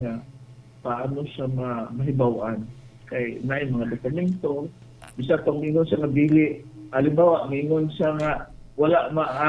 niya, paano siya mahibawan. Kay na yung mga dokumento, isa tong ingon siya nga dili. Halimbawa, mingon siya nga, wala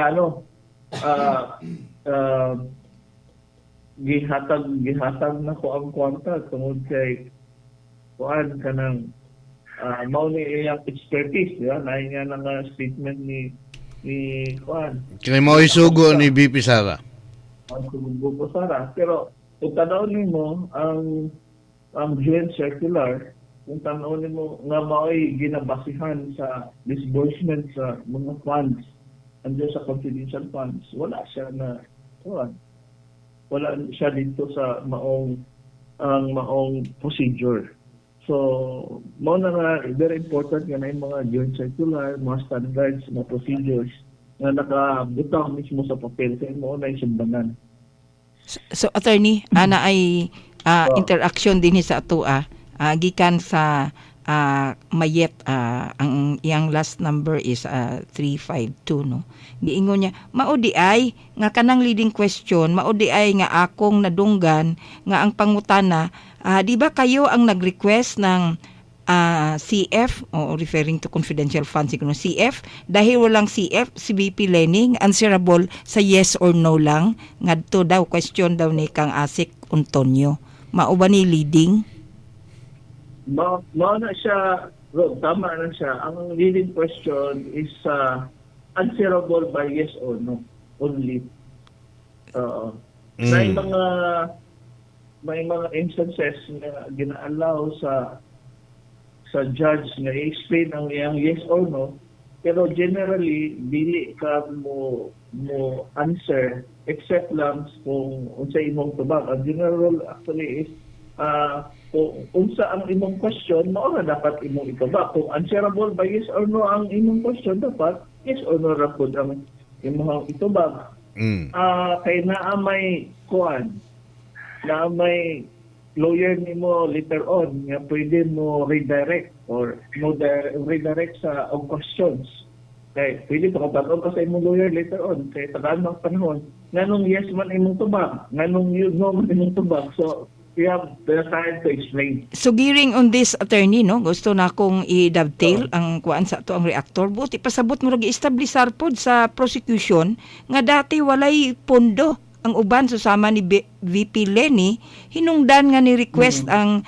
gihatag na ko ang kwarta tungod kay kuan kanang mao ni iyang expertise, di ba? Naay nga nang statement ni kuan. Kaya mo isugo ni BP Sara. Ang sugo Sara. Pero kung tanawin mo ang joint circular, kung tanawin mo nga mao'y ginabasihan sa disbursement sa mga funds, andyan sa confidential funds, wala siya na kuan. Wala siya dito sa maong procedure. So, mao na nga, very important nga na yung mga joint circular, mga standards, mga procedures na nakabutang mismo sa papel. Kaya mao na yung sumbanan. So, attorney, ana ay interaction din sa ato gikan sa Mayet, ang iyang last number is 352, no. Giingon niya, maudi ay nga kanang leading question, maudi ay nga akong nadunggan nga ang pangutana, di ba kayo ang nag-request ng CF o referring to confidential funds, siguro CF, dahil walang CF si BP Leni answerable sa yes or no lang, ngadto daw question daw ni kang Asik Antonio. Mao ba ni leading? Mao na siya, Rob, tama na siya. Ang leading question is answerable by yes or no only. May mga instances na gina-allow sa judge na i-explain ang iyang yes or no, pero generally dili ka mo answer except lang kung unsa imong tubag. Ang general actually is kung unsa ang imong question, mao na dapat imong itubag. Kung answerable by yes or no ang imong question, dapat yes or no ra pud ang imong itubag. Kay naa may kuan, na may lawyer nimo later on nga pwede mo redirect or no redirect sa questions. Kay pwede ka magtanong ka sa imong lawyer later on kay tagaan ng panahon nganong yes man imong tubag, nganong no man imong tubag. So we have the time to explain. So giring on this, attorney, no, gusto na akong i-dovetail ang kuan sa to ang reactor. Buti pasabot mo rag i-establishar pod sa prosecution nga dati walay pondo ang uban susama ni VP Leni, hinungdan nga ni request ang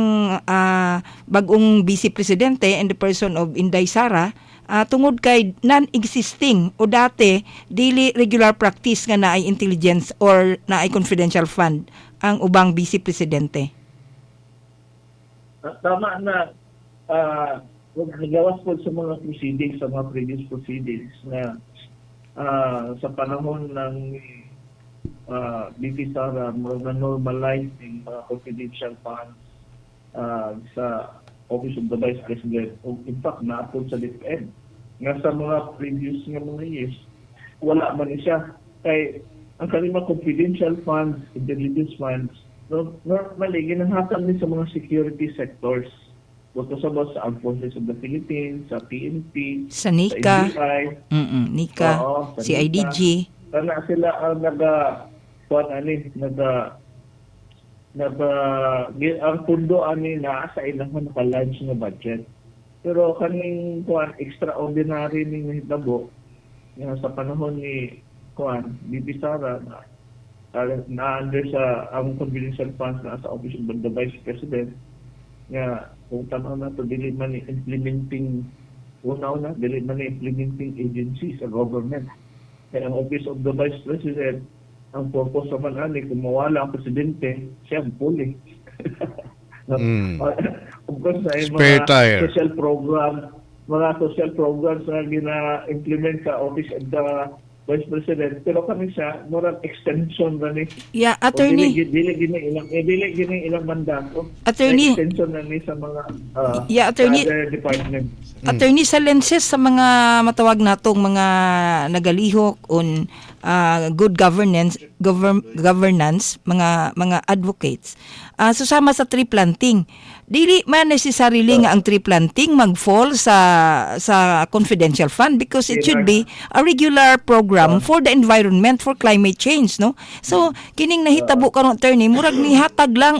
bagong vice presidente and the person of Inday Sara tungod kay non-existing o dati dili regular practice nga naay intelligence or naay confidential fund ang ubang vice presidente. Tama na nagawas po sa mga proceedings, sa mga previous proceedings na sa panahon ng BP Sara, na normalize ng mga confidential funds sa Office of the Vice President. In fact, naapod sa DepEd. Nga sa mga previous nga mga years, wala man siya. Kay ang kanima confidential funds, intelligence funds, normally, ginahatan din sa mga security sectors. Buto sa Armed Forces of the Philippines, sa PNP, sa NICA, sa NBI, NICA, CIDG. Kana sila ang ang pundo ani na sa ilang naka-lunch na budget. Pero kaning extraordinary ning hitabo sa panahon ni BP Sara na under sa ang confidential funds na sa Office of the Vice President nga kung tanaw na to dili man implementing dili man implementing agency sa government. Kaya ang Office of the Vice President, ang purpose naman kung mawala ang presidente, siya ang puli. Of course, ay mga social programs na gina-implement sa Office of the Vice President. Pero kami siya, moral extension na ni. Yeah, attorney. Dili gini ilang mandato. Attorney. Extension na ni sa mga attorney, other department. Attorney, sa lenses sa mga matawag natong mga nagalihok on good governance, mga advocates. Susama sa tree planting. dili man necessarily nga ang tree planting mag-fall sa confidential fund because it should be a regular program for the environment, for climate change, no? So kining nahitabo karon attorney, murag nihatag lang